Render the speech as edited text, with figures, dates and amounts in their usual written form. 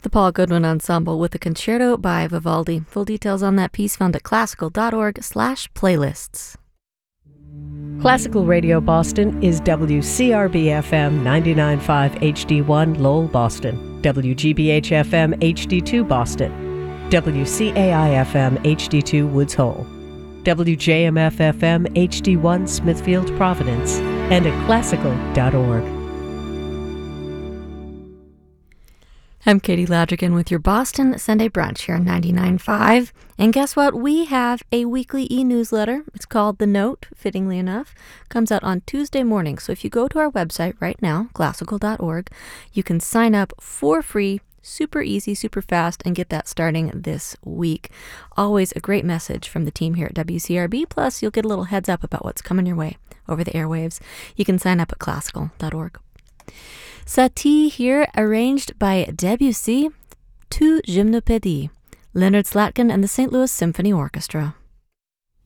The Paul Goodwin Ensemble with a concerto by Vivaldi. Full details on that piece found at classical.org/playlists. Classical Radio Boston is WCRB-FM 99.5 HD1 Lowell, Boston, WGBH-FM HD2 Boston, WCAI-FM HD2 Woods Hole, WJMF-FM HD1 Smithfield, Providence, and at classical.org. I'm Katie Ladrigan with your Boston Sunday Brunch here on 99.5. And guess what? We have a weekly e-newsletter. It's called The Note, fittingly enough. Comes out on Tuesday morning. So if you go to our website right now, classical.org, you can sign up for free, super easy, super fast, and get that starting this week. Always a great message from the team here at WCRB. Plus, you'll get a little heads up about what's coming your way over the airwaves. You can sign up at classical.org. Satie here, arranged by Debussy, Tu Gymnopédie, Leonard Slatkin and the St. Louis Symphony Orchestra.